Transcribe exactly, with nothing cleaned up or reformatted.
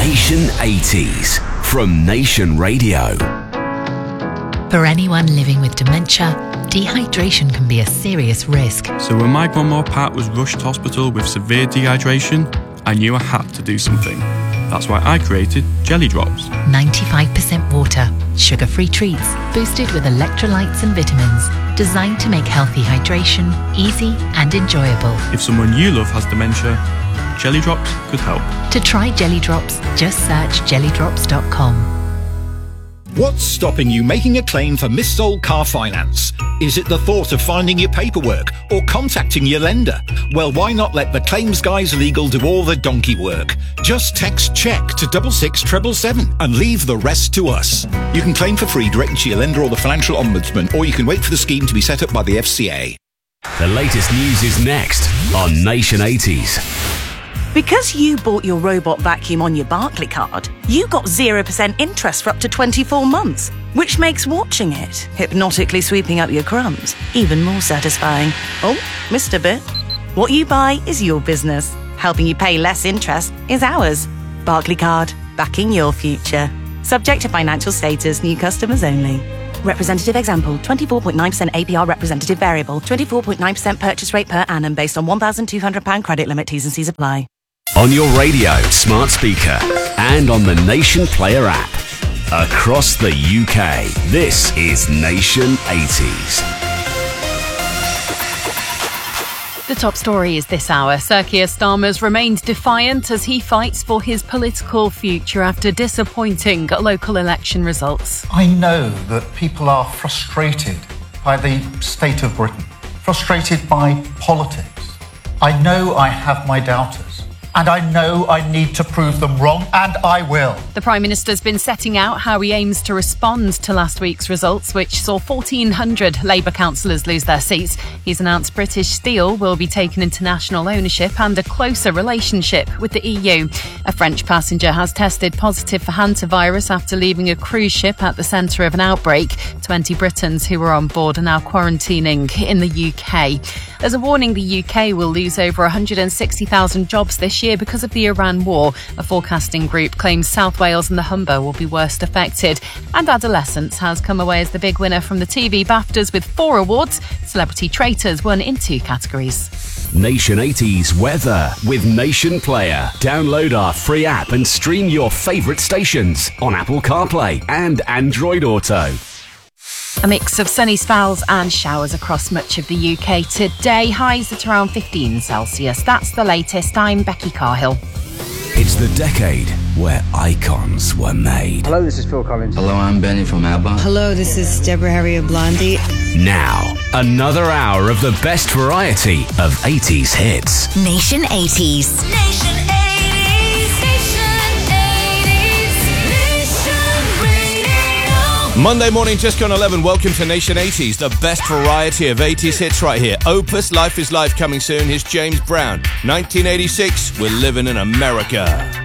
Nation eighties from Nation Radio. For anyone living with dementia, dehydration can be a serious risk. So when my grandma Pat was rushed to hospital with severe dehydration, I knew I had to do something. That's why I created Jelly Drops. ninety-five percent water, sugar-free treats, boosted with electrolytes and vitamins, designed to make healthy hydration easy and enjoyable. If someone you love has dementia, Jelly Drops could help. To try Jelly Drops, just search jelly drops dot com. What's stopping you making a claim for missold car finance? Is it the thought of finding your paperwork or contacting your lender? Well, why not let the Claims Guys Legal do all the donkey work? Just text CHECK to double six seven seven seven and leave the rest to us. You can claim for free directly to your lender or the Financial Ombudsman, or you can wait for the scheme to be set up by the F C A. The latest news is next on Nation eighties. Because you bought your robot vacuum on your Barclaycard, you got zero percent interest for up to twenty-four months, which makes watching it, hypnotically sweeping up your crumbs, even more satisfying. Oh, Mister Bit. What you buy is your business. Helping you pay less interest is ours. Barclaycard, backing your future. Subject to financial status, new customers only. Representative example, twenty-four point nine percent A P R representative variable, twenty-four point nine percent purchase rate per annum based on one thousand two hundred pounds credit limit, T's and C's apply. On your radio, smart speaker, and on the Nation Player app. Across the U K, this is Nation eighties. The top story is this hour. Sir Keir Starmer's remained defiant as he fights for his political future after disappointing local election results. I know that people are frustrated by the state of Britain, frustrated by politics. I know I have my doubters. And I know I need to prove them wrong, and I will. The Prime Minister's been setting out how he aims to respond to last week's results, which saw fourteen hundred Labour councillors lose their seats. He's announced British Steel will be taking international ownership and a closer relationship with the E U. A French passenger has tested positive for hantavirus after leaving a cruise ship at the centre of an outbreak. twenty Britons who were on board are now quarantining in the U K. There's a warning the U K will lose over one hundred sixty thousand jobs this year because of the Iran war. A forecasting group claims South Wales and the Humber will be worst affected. And Adolescence has come away as the big winner from the T V BAFTAs with four awards. Celebrity Traitors won in two categories. Nation eighties weather with Nation Player. Download our free app and stream your favourite stations on Apple CarPlay and Android Auto. A mix of sunny spells and showers across much of the U K today. Highs at around fifteen Celsius. That's the latest. I'm Becky Carhill. It's the decade where icons were made. Hello, this is Phil Collins. Hello, I'm Benny from ABBA. Hello, this is Deborah Harry of Blondie. Now, another hour of the best variety of eighties hits. Nation eighties. Nation eighties. Monday morning, just gone eleven. Welcome to Nation eighties, the best variety of eighties hits right here. Opus, Life is Life coming soon. Here's James Brown. nineteen eighty-six, we're living in America.